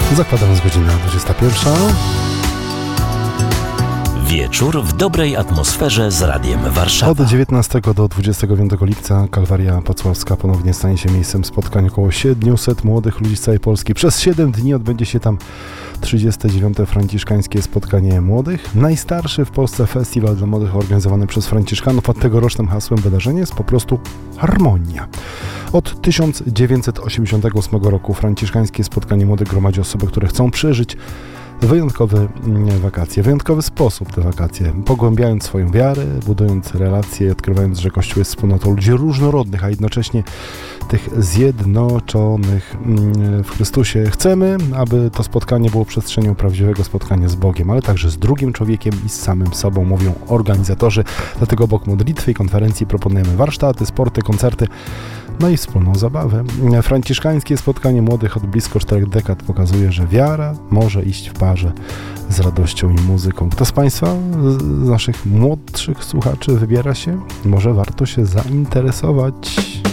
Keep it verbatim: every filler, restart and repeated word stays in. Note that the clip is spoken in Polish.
Zakładam z godzina dwudziesta pierwsza. Wieczór w dobrej atmosferze z Radiem Warszawa. Od dziewiętnastego do dwudziestego piątego lipca Kalwaria Pacławska ponownie stanie się miejscem spotkań około siedmiuset młodych ludzi z całej Polski. Przez siedem dni odbędzie się tam trzydzieste dziewiąte Franciszkańskie Spotkanie Młodych. Najstarszy w Polsce festiwal dla młodych organizowany przez franciszkanów, a tegorocznym hasłem wydarzenia jest po prostu harmonia. Od tysiąc dziewięćset osiemdziesiątego ósmego roku Franciszkańskie Spotkanie Młodych gromadzi osoby, które chcą przeżyć wyjątkowe wakacje, wyjątkowy sposób te wakacje, pogłębiając swoją wiarę, budując relacje, odkrywając, że Kościół jest wspólnotą ludzi różnorodnych, a jednocześnie tych zjednoczonych w Chrystusie. Chcemy, aby to spotkanie było przestrzenią prawdziwego spotkania z Bogiem, ale także z drugim człowiekiem i z samym sobą, mówią organizatorzy. Dlatego obok modlitwy i konferencji proponujemy warsztaty, sporty, koncerty, no i wspólną zabawę. Franciszkańskie Spotkanie Młodych od blisko czterech dekad pokazuje, że wiara może iść w parze z radością i muzyką. Kto z Państwa, z naszych młodszych słuchaczy wybiera się? Może warto się zainteresować.